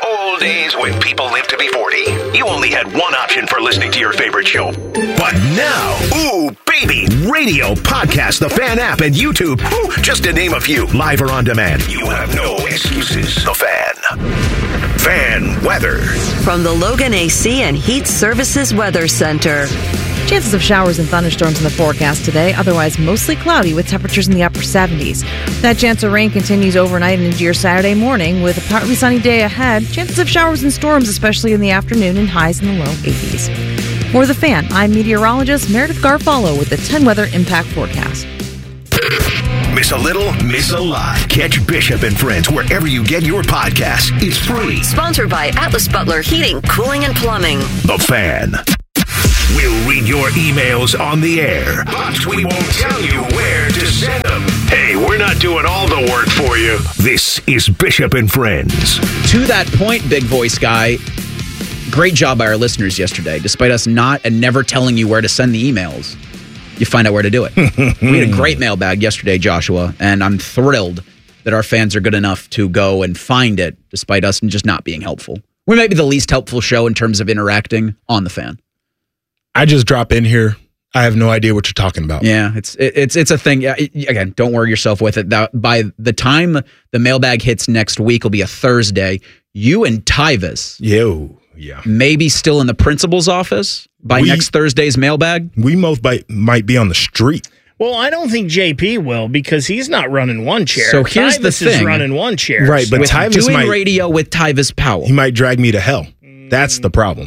days when people lived to be forty, you only had one option for listening to your favorite show. But now, ooh, baby, radio, podcast, the Fan app, and YouTube, ooh, just to name a few, live or on demand, you have no excuses. The Fan. Fan weather. From the Logan A C and Heat Services Weather Center. Chances of showers and thunderstorms in the forecast today, otherwise mostly cloudy with temperatures in the upper seventies. That chance of rain continues overnight and into your Saturday morning with a partly sunny day ahead. Chances of showers and storms, especially in the afternoon, and highs in the low eighties. For The Fan, I'm meteorologist Meredith Garfalo with the ten Weather Impact Forecast. Miss a little, miss a lot. Catch Bishop and Friends wherever you get your podcasts. It's free. Sponsored by Atlas Butler Heating, Cooling, and Plumbing. The Fan. We'll read your emails on the air, but we won't tell you where to send them. Hey, we're not doing all the work for you. This is Bishop and Friends. To that point, big voice guy, great job by our listeners yesterday. Despite us not and never telling you where to send the emails, you find out where to do it. We had a great mailbag yesterday, Joshua, and I'm thrilled that our fans are good enough to go and find it, despite us just not being helpful. We might be the least helpful show in terms of interacting on The Fan. I just drop in here. I have no idea what you're talking about. Yeah, it's it, it's it's a thing. Yeah, again, don't worry yourself with it. That by the time the mailbag hits next week, will be a Thursday. You and Tyvis, yo, yeah, maybe still in the principal's office by we, next Thursday's mailbag. We most might might be on the street. Well, I don't think J P will because he's not running one chair. So here's Tyvis the thing: is running one chair, right? But with Tyvis doing might, radio with Tyvis Powell, he might drag me to hell. That's the problem.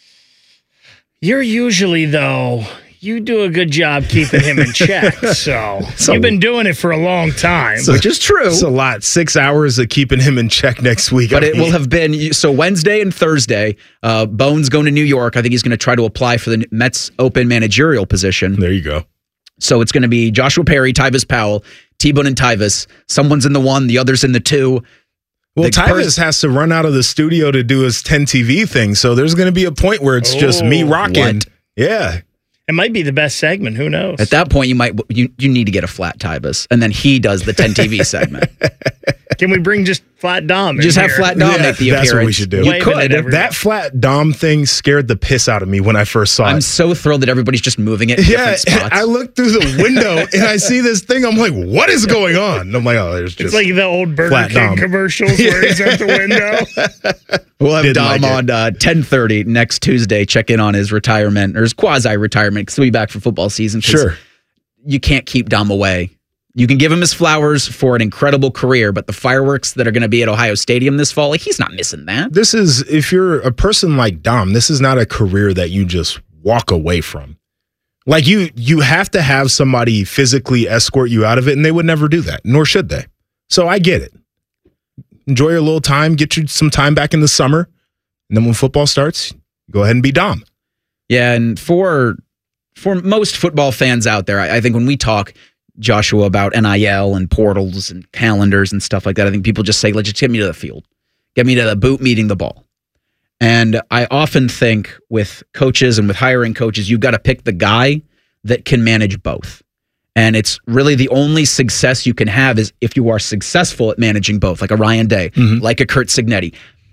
You're usually, though, you do a good job keeping him in check. So, so you've been doing it for a long time. So, which is true. It's a lot. Six hours of keeping him in check next week. But I mean, it will have been, so Wednesday and Thursday, uh, Bones going to New York. I think he's going to try to apply for the Mets open managerial position. There you go. So it's going to be Joshua Perry, Tyvis Powell, T-Bone and Tyvis. Someone's in the one, the other's in the two. Well, the Tyvis pers- has to run out of the studio to do his ten T V thing, so there's going to be a point where it's oh, just me rocking. What? Yeah. It might be the best segment. Who knows? At that point, you might you you need to get a flat Tyvis, and then he does the ten T V segment. Can we bring just Flat Dom in Just here? have Flat Dom yeah, make the that's appearance. That's what we should do. You could. That Flat Dom thing scared the piss out of me when I first saw I'm it. I'm so thrilled that everybody's just moving it to yeah, different spots. I looked through the window and I see this thing. I'm like, what is going on? And I'm like, oh, there's just It's like the old Burger Flat King Dom. commercials where he's at the window. We'll have Didn't Dom like on uh, ten thirty next Tuesday. Check in on his retirement or his quasi-retirement because he'll be back for football season. Sure. You can't keep Dom away. You can give him his flowers for an incredible career, but the fireworks that are going to be at Ohio Stadium this fall, like, he's not missing that. This is, if you're a person like Dom, this is not a career that you just walk away from. Like, you you have to have somebody physically escort you out of it, and they would never do that, nor should they. So I get it. Enjoy your little time, get you some time back in the summer, and then when football starts, go ahead and be Dom. Yeah, and for for most football fans out there, I, I think when we talk, Joshua, about N I L and portals and calendars and stuff like that, I think people just say, let's just get me to the field. Get me to the boot meeting the ball. And I often think with coaches and with hiring coaches, you've got to pick the guy that can manage both. And it's really the only success you can have is if you are successful at managing both, like a Ryan Day, mm-hmm. like a Curt Cignetti.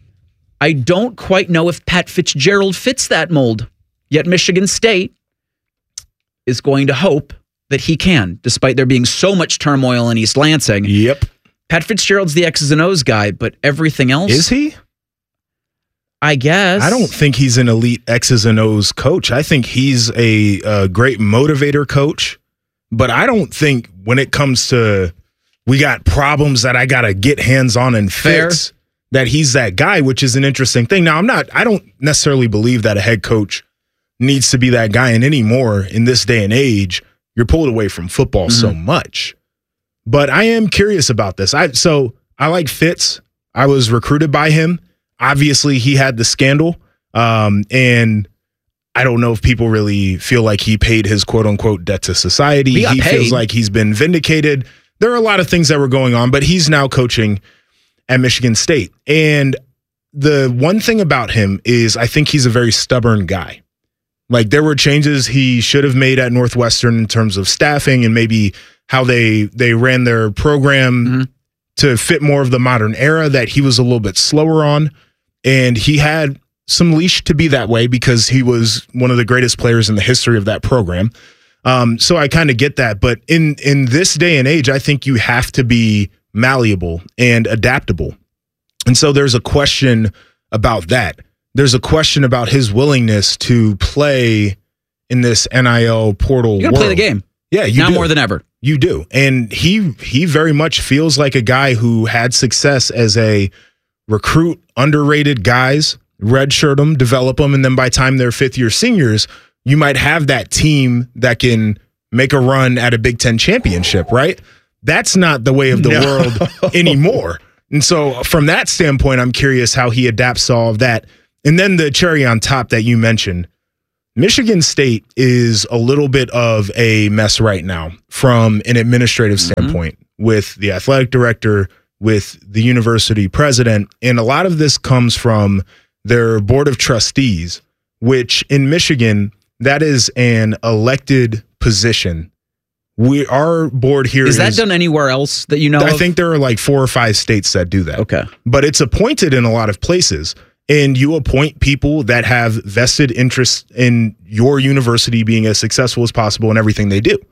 I don't quite know if Pat Fitzgerald fits that mold, yet Michigan State is going to hope that he can, despite there being so much turmoil in East Lansing. Yep. Pat Fitzgerald's the X's and O's guy, but everything else... Is he? I guess. I don't think he's an elite X's and O's coach. I think he's a, a great motivator coach, but I don't think when it comes to we got problems that I got to get hands on and fix, Fair. that he's that guy, which is an interesting thing. Now, I'm not, I don't necessarily believe that a head coach needs to be that guy. And anymore in this day and age, you're pulled away from football mm-hmm. so much. But I am curious about this. I So I like Fitz. I was recruited by him. Obviously, he had the scandal. Um, and I don't know if people really feel like he paid his quote-unquote debt to society. He, he feels like he's been vindicated. There are a lot of things that were going on, but he's now coaching at Michigan State. And the one thing about him is I think he's a very stubborn guy. Like, there were changes he should have made at Northwestern in terms of staffing and maybe how they they ran their program mm-hmm. to fit more of the modern era that he was a little bit slower on. and he had some leash to be that way because he was one of the greatest players in the history of that program. Um, so I kind of get that. But in, in this day and age, I think you have to be malleable and adaptable. And so there's a question about that. There's a question about his willingness to play in this N I L portal You got to play the game. Yeah, you now do. more than ever. You do. And he he very much feels like a guy who had success as a recruit underrated guys, redshirt them, develop them, and then by the time they're fifth year seniors, you might have that team that can make a run at a Big Ten championship, right? That's not the way of the No. world anymore. And so from that standpoint, I'm curious how he adapts to all of that. And then the cherry on top that you mentioned, Michigan State is a little bit of a mess right now from an administrative Mm-hmm. standpoint with the athletic director, with the university president. And a lot of this comes from their board of trustees, which in Michigan, that is an elected position. We our board here Is that is- done anywhere else that you know I of? think there are like four or five states that do that. Okay. But it's appointed in a lot of places. And you appoint people that have vested interest in your university being as successful as possible in everything they do.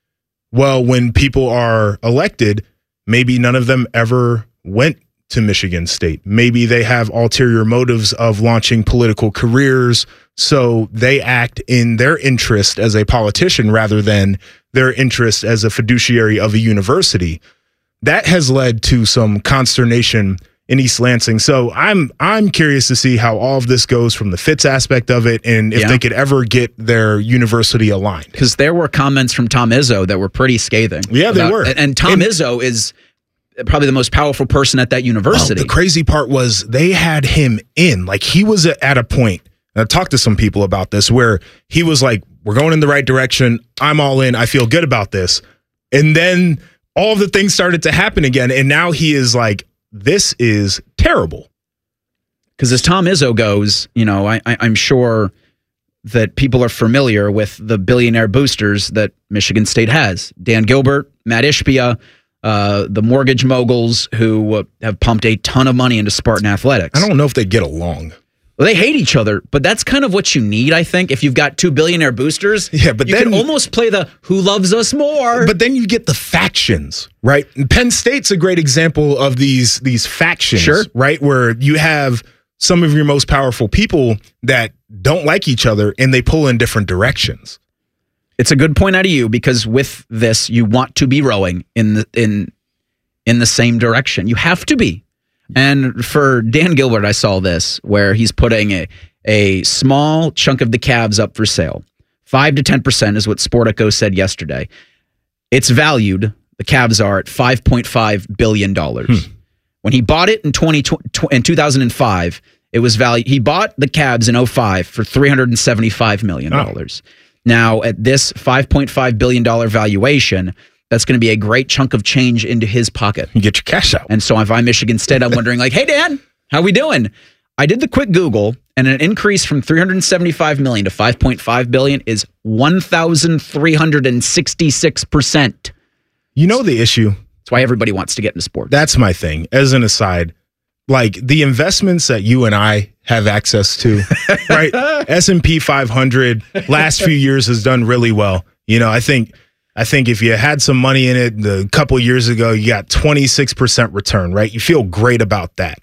Well, when people are elected, maybe none of them ever went to Michigan State. Maybe they have ulterior motives of launching political careers, so they act in their interest as a politician rather than their interest as a fiduciary of a university. That has led to some consternation in East Lansing. So I'm I'm curious to see how all of this goes from the Fitz aspect of it and if Yeah. they could ever get their university aligned. Because there were comments from Tom Izzo that were pretty scathing. Yeah, they about- were. And, and Tom And- Izzo is probably the most powerful person at that university. Oh, the crazy part was they had him in. Like he was at a point, and I've talked to some people about this, where he was like, we're going in the right direction. I'm all in. I feel good about this. And then all of the things started to happen again. And now he is like, this is terrible. Because as Tom Izzo goes, you know, I, I, I'm sure that people are familiar with the billionaire boosters that Michigan State has. Dan Gilbert, Matt Ishbia, uh, the mortgage moguls who uh, have pumped a ton of money into Spartan Athletics. I don't know if they get along. Well, they hate each other, but that's kind of what you need, I think. If you've got two billionaire boosters, Yeah, but you then- can almost play the who loves us more. But then you get the factions, right? And Penn State's a great example of these these factions, Sure. right? Where you have some of your most powerful people that don't like each other and they pull in different directions. It's a good point out of you because with this, you want to be rowing in the in in the same direction. You have to be. And for Dan Gilbert, I saw this where he's putting a, a small chunk of the Cavs up for sale. Five to ten percent is what Sportico said yesterday. It's valued, the Cavs are at five point five billion dollars. Hmm. When he bought it in twenty in two thousand five, it was valued. He bought the Cavs in oh five for three hundred seventy-five million dollars. Oh. Now, at this five point five billion dollars valuation, that's going to be a great chunk of change into his pocket. You get your cash out. And so if I'm Michigan State, I'm wondering like, hey, Dan, how we doing? I did the quick Google, and an increase from three hundred seventy-five million dollars to five point five billion dollars is one thousand three hundred sixty-six percent. You know the issue? That's why everybody wants to get into sports. That's my thing. As an aside, like the investments that you and I have access to, right? S and P five hundred last few years has done really well. You know, I think I think if you had some money in it a couple years ago, you got twenty-six percent return, right? You feel great about that.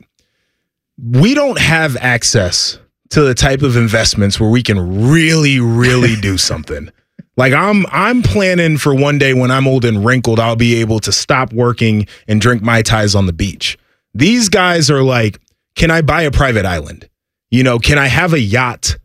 We don't have access to the type of investments where we can really, really do something. Like I'm I'm planning for one day when I'm old and wrinkled, I'll be able to stop working and drink Mai Tais on the beach. These guys are like, can I buy a private island? You know, can I have a yacht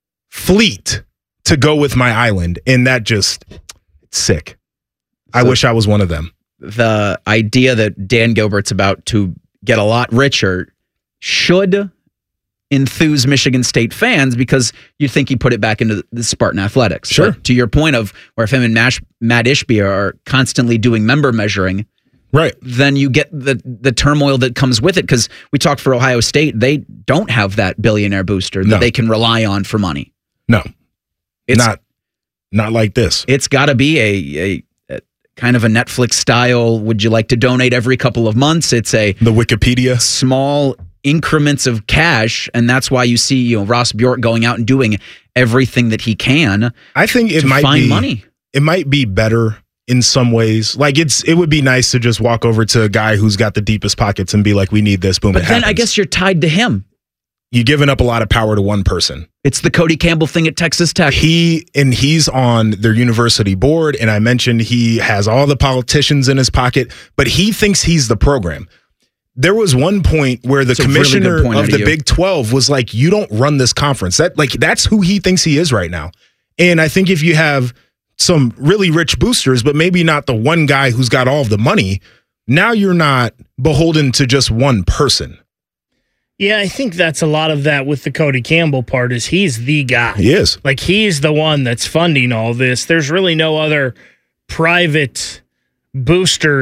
fleet to go with my island? And that just, it's sick. I So- wish I was one of them. The idea that Dan Gilbert's about to get a lot richer should enthuse Michigan State fans because you'd think he put it back into the Spartan Athletics. Sure. But to your point of where if him and Mash, Matt Ishbia are constantly doing member measuring, right, then you get the the turmoil that comes with it because we talked for Ohio State, they don't have that billionaire booster that No. they can rely on for money. No, It's not not like this. It's got to be a, a, a kind of a Netflix style. Would you like to donate every couple of months? It's a the Wikipedia small increments of cash, and that's why you see, you know, Ross Bjork going out and doing everything that he can. I think it to might find be money. It might be better in some ways. Like it's it would be nice to just walk over to a guy who's got the deepest pockets and be like, "We need this." Boom. But it then happens. I guess you're tied to him. You're giving up a lot of power to one person. It's the Cody Campbell thing at Texas Tech. He and he's on their university board, and I mentioned he has all the politicians in his pocket, but he thinks he's the program. There was one point where the That's a really commissioner good point of out the of you. Big twelve was like, "You don't run this conference." That like that's who he thinks he is right now. And I think if you have some really rich boosters, but maybe not the one guy who's got all of the money, now you're not beholden to just one person. Yeah, I think that's a lot of that with the Cody Campbell part is he's the guy. He is. Like, he's the one that's funding all this. There's really no other private booster